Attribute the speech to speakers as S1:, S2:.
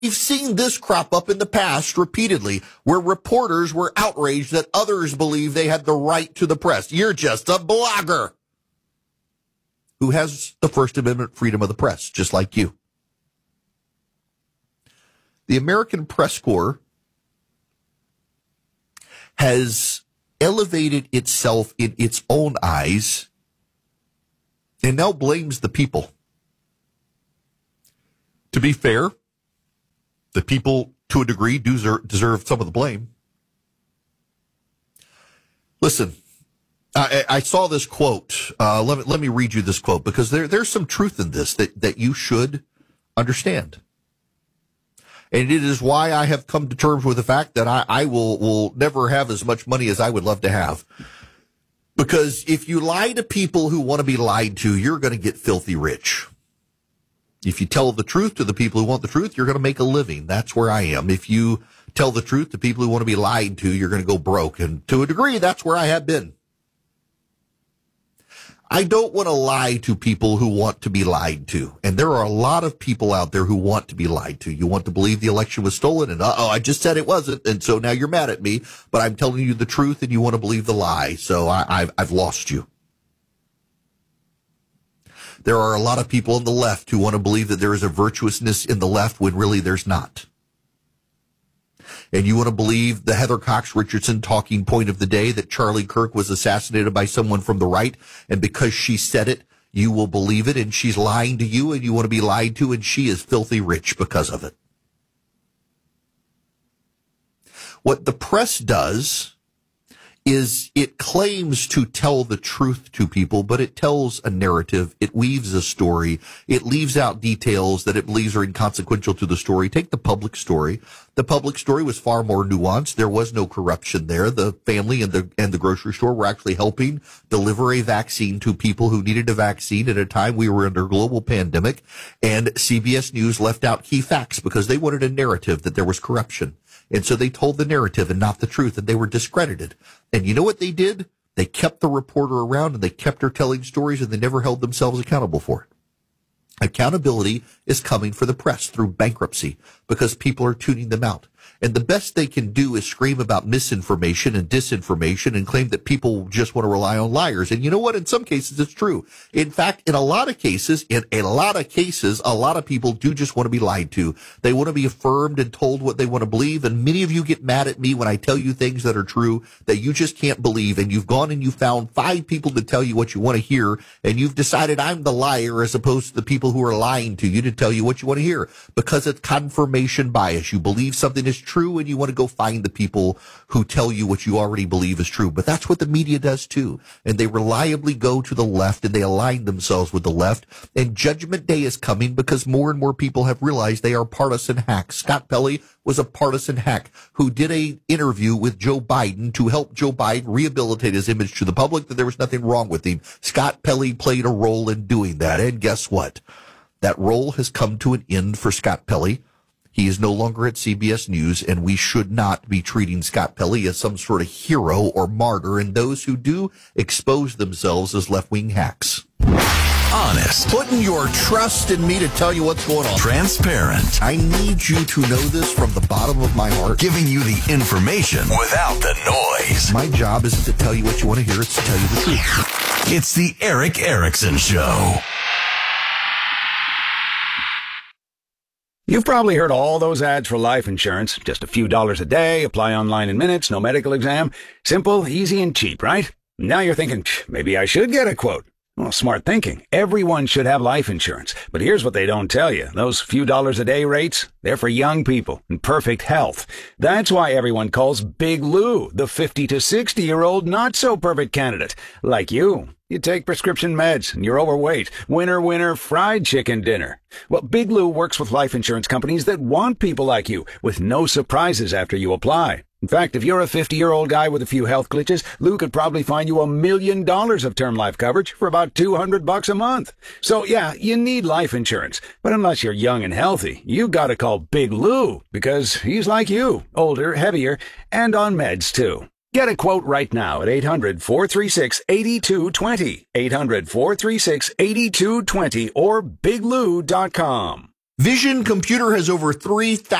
S1: We've seen this crop up in the past repeatedly, where reporters were outraged that others believe they had the right to the press. You're just a blogger who has the First Amendment freedom of the press, just like you. The American Press Corps has elevated itself in its own eyes and now blames the people. To be fair, the people, to a degree, do deserve some of the blame. Listen, I saw this quote. Let me read you this quote, because there's some truth in this that you should understand. And it is why I have come to terms with the fact that I will never have as much money as I would love to have. Because if you lie to people who want to be lied to, you're going to get filthy rich. If you tell the truth to the people who want the truth, you're going to make a living. That's where I am. If you tell the truth to people who want to be lied to, you're going to go broke. And to a degree, that's where I have been. I don't want to lie to people who want to be lied to. And there are a lot of people out there who want to be lied to. You want to believe the election was stolen, and I just said it wasn't, and so now you're mad at me, but I'm telling you the truth and you want to believe the lie, so I've lost you. There are a lot of people on the left who want to believe that there is a virtuousness in the left when really there's not. And you want to believe the Heather Cox Richardson talking point of the day that Charlie Kirk was assassinated by someone from the right, and because she said it, you will believe it, and she's lying to you, and you want to be lied to, and she is filthy rich because of it. What the press does is it claims to tell the truth to people, but it tells a narrative. It weaves a story. It leaves out details that it believes are inconsequential to the story. Take the Public story. The Public story was far more nuanced. There was no corruption there. The family and the grocery store were actually helping deliver a vaccine to people who needed a vaccine at a time we were under a global pandemic. And CBS News left out key facts because they wanted a narrative that there was corruption. And so they told the narrative and not the truth, and they were discredited. And you know what they did? They kept the reporter around, and they kept her telling stories, and they never held themselves accountable for it. Accountability is coming for the press through bankruptcy because people are tuning them out. And the best they can do is scream about misinformation and disinformation and claim that people just want to rely on liars. And you know what? In some cases, it's true. In fact, in a lot of cases, a lot of people do just want to be lied to. They want to be affirmed and told what they want to believe. And many of you get mad at me when I tell you things that are true that you just can't believe. And you've gone and you found 5 people to tell you what you want to hear. And you've decided I'm the liar as opposed to the people who are lying to you to tell you what you want to hear, because it's confirmation bias. You believe something is true and you want to go find the people who tell you what you already believe is true. But that's what the media does too. And they reliably go to the left and they align themselves with the left. And Judgment Day is coming because more and more people have realized they are partisan hacks. Scott Pelley was a partisan hack who did a interview with Joe Biden to help Joe Biden rehabilitate his image to the public, that there was nothing wrong with him. Scott Pelley played a role in doing that. And guess what? That role has come to an end for Scott Pelley. He is no longer at CBS News, and we should not be treating Scott Pelley as some sort of hero or martyr, and those who do expose themselves as left-wing hacks.
S2: Honest.
S1: Putting your trust in me to tell you what's going on.
S2: Transparent.
S1: I need you to know this from the bottom of my heart.
S2: Giving you the information without the noise.
S1: My job isn't to tell you what you want to hear, it's to tell you the truth.
S2: It's the Erick Erickson Show.
S3: You've probably heard all those ads for life insurance. Just a few dollars a day, apply online in minutes, no medical exam. Simple, easy, and cheap, right? Now you're thinking, maybe I should get a quote. Well, smart thinking. Everyone should have life insurance. But here's what they don't tell you. Those few dollars a day rates, they're for young people in perfect health. That's why everyone calls Big Lou the 50 to 60-year-old not-so-perfect candidate. Like you. You take prescription meds and you're overweight. Winner, fried chicken dinner. Well, Big Lou works with life insurance companies that want people like you with no surprises after you apply. In fact, if you're a 50-year-old guy with a few health glitches, Lou could probably find you $1 million of term life coverage for about $200 a month. So yeah, you need life insurance. But unless you're young and healthy, you gotta call Big Lou because he's like you, older, heavier, and on meds too. Get a quote right now at 800-436-8220, 800-436-8220, or biglou.com.
S1: Vision Computer has over 3,000